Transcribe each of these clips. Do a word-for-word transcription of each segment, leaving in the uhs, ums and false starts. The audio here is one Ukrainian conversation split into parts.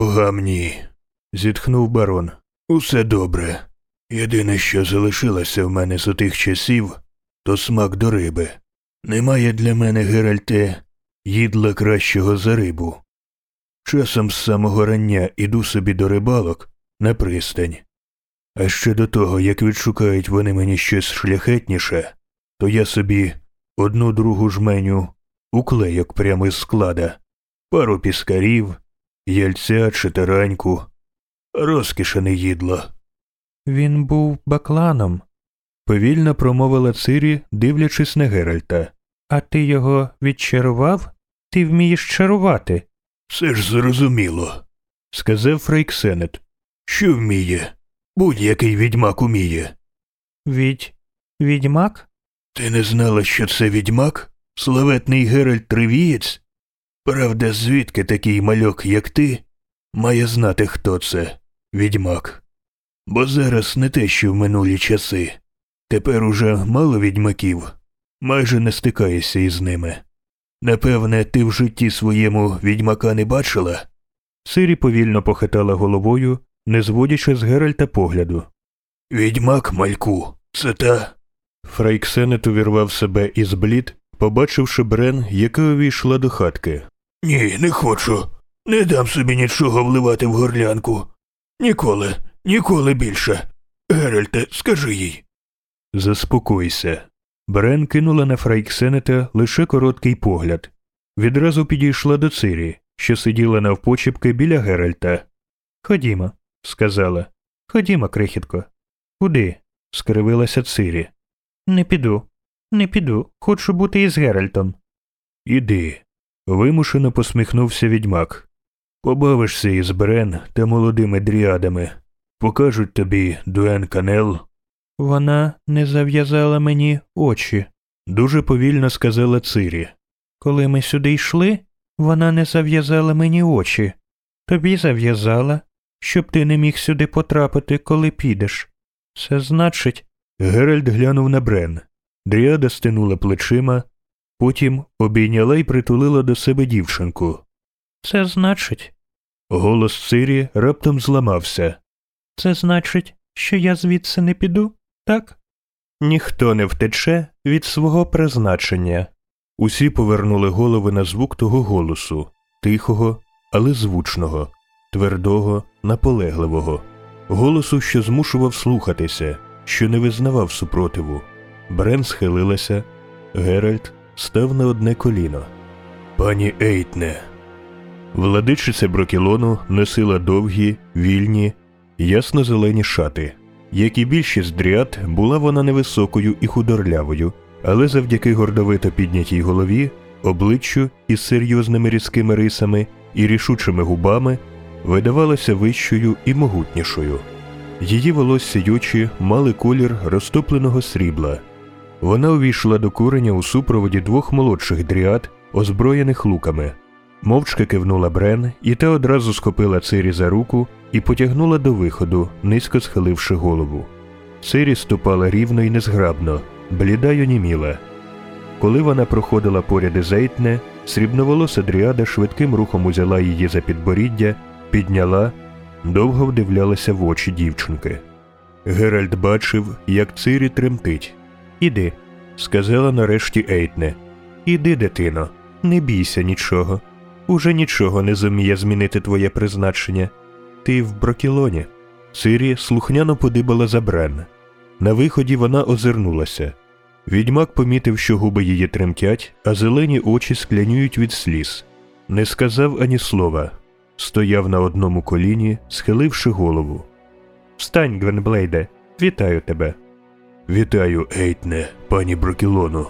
Гамні, зітхнув барон. Усе добре. Єдине, що залишилося в мене з отих часів, то смак до риби. Немає для мене, Геральте, їдла кращого за рибу. Часом з самого рання іду собі до рибалок на пристань. А ще до того, як відшукають вони мені щось шляхетніше, то я собі одну другу жменю уклейок прямо із склада, пару піскарів, яльця чи тараньку. Розкіша не їдла. Він був бакланом, повільно промовила Цирі, дивлячись на Геральта. А ти його відчарував? Ти вмієш чарувати. Все ж зрозуміло, сказав Фрейксенет. Що вміє? Будь-який відьмак уміє. Відь... відьмак? Ти не знала, що це відьмак? Славетний Геральт Тривієць? Правда, звідки такий мальок, як ти, має знати, хто це, відьмак? Бо зараз не те, що в минулі часи. Тепер уже мало відьмаків, майже не стикаєшся із ними. Напевне, ти в житті своєму відьмака не бачила? Цирі повільно похитала головою, не зводячи з Геральта погляду. Відьмак, мальку, це та... Фрейксенет увірвав себе із блід, побачивши Брен, яка увійшла до хатки. Ні, не хочу. Не дам собі нічого вливати в горлянку. Ніколи, ніколи більше. Геральте, скажи їй. Заспокойся. Брен кинула на Фрейксенета лише короткий погляд. Відразу підійшла до Цирі, що сиділа навпочіпки біля Геральта. «Ходімо», – сказала. «Ходімо, крихітко». «Куди?» – скривилася Цирі. «Не піду. Не піду. Хочу бути із Геральтом». «Іди», – вимушено посміхнувся відьмак. «Побавишся із Брен та молодими дріадами. Покажуть тобі Дуен Канел». «Вона не зав'язала мені очі», – дуже повільно сказала Цирі. «Коли ми сюди йшли, вона не зав'язала мені очі. Тобі зав'язала, щоб ти не міг сюди потрапити, коли підеш. Це значить...» Геральт глянув на Брен. Дріада стинула плечима, потім обійняла й притулила до себе дівчинку. «Це значить...» Голос Цирі раптом зламався. «Це значить, що я звідси не піду, так?» Ніхто не втече від свого призначення. Усі повернули голови на звук того голосу, тихого, але звучного, твердого, наполегливого. Голосу, що змушував слухатися, що не визнавав супротиву. Брен схилилася, Геральт став на одне коліно. «Пані Ейтне». Владичиця Брокілону носила довгі, вільні, ясно-зелені шати. Як і більшість дріад, була вона невисокою і худорлявою, але завдяки гордовито піднятій голові, обличчю із серйозними різкими рисами і рішучими губами видавалася вищою і могутнішою. Її волосся й очі мали колір розтопленого срібла. Вона увійшла до куреня у супроводі двох молодших дріад, озброєних луками. Мовчки кивнула Брен, і та одразу схопила Цирі за руку і потягнула до виходу, низько схиливши голову. Цирі ступала рівно й незграбно, бліда й оніміла. Коли вона проходила поряд із Ейтне, срібноволоса дріада швидким рухом узяла її за підборіддя, підняла, довго вдивлялася в очі дівчинки. Геральт бачив, як Цирі тремтить. «Іди», – сказала нарешті Ейтне. «Іди, дитино, не бійся нічого. Уже нічого не зуміє змінити твоє призначення. Ти в Брокілоні». Цирі слухняно подибала за Брен. На виході вона озирнулася. Відьмак помітив, що губи її тремтять, а зелені очі склянюють від сліз. Не сказав ані слова. Стояв на одному коліні, схиливши голову. «Встань, Гвенблейде, вітаю тебе». «Вітаю, Ейтне, пані Брокілону».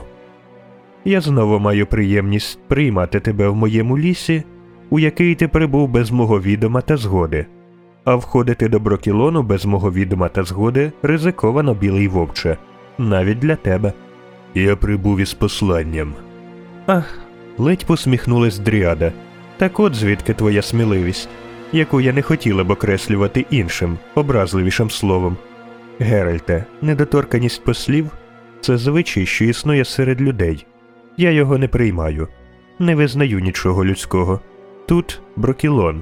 «Я знову маю приємність приймати тебе в моєму лісі, у який ти прибув без мого відома та згоди. А входити до Брокілону без мого відома та згоди ризиковано, білий вовче, навіть для тебе». «Я прибув із посланням». «Ах», – ледь посміхнулась дріада. «Так от звідки твоя сміливість, яку я не хотіла б окреслювати іншим, образливішим словом. Геральте, недоторканість послів – це звичай, що існує серед людей. Я його не приймаю. Не визнаю нічого людського. Тут Брокілон.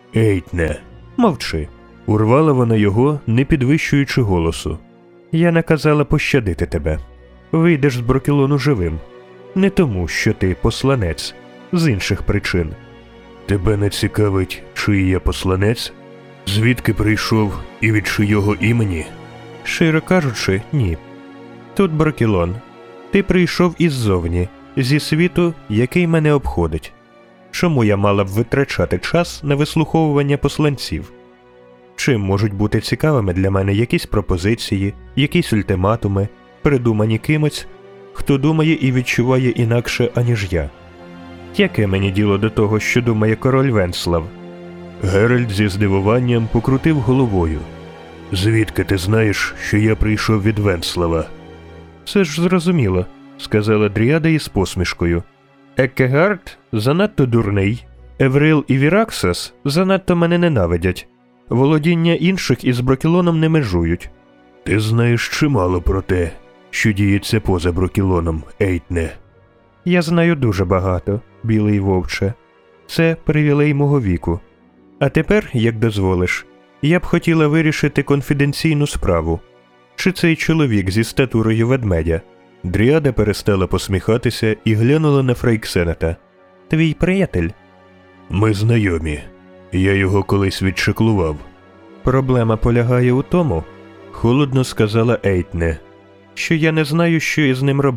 Ейтне. Мовчи. Урвала вона його, не підвищуючи голосу. Я наказала пощадити тебе. Вийдеш з Брокелону живим. Не тому, що ти посланець, з інших причин. Тебе не цікавить, чий я посланець? Звідки прийшов і від чийого імені? Широ кажучи, ні. Тут Брокелон. Ти прийшов іззовні, зі світу, який мене обходить. Чому я мала б витрачати час на вислуховування посланців? Чим можуть бути цікавими для мене якісь пропозиції, якісь ультиматуми, придумані кимось, хто думає і відчуває інакше, аніж я? Яке мені діло до того, що думає король Венслав? Геральт зі здивуванням покрутив головою. Звідки ти знаєш, що я прийшов від Венслава? Це ж зрозуміло, сказала Дріада із посмішкою. Еккегард занадто дурний, Еврил і Віраксас занадто мене ненавидять. Володіння інших із Брокелоном не межують. Ти знаєш чимало про те, що діється поза Брокелоном, Ейтне. Я знаю дуже багато, білий вовче. Це привілей мого віку. А тепер, як дозволиш, я б хотіла вирішити конфіденційну справу. Чи цей чоловік зі статурою ведмедя? Дріада перестала посміхатися і глянула на Фрейксенета. Твій приятель? Ми знайомі. Я його колись відчеклував. Проблема полягає у тому, холодно сказала Ейтне, що я не знаю, що із ним робити.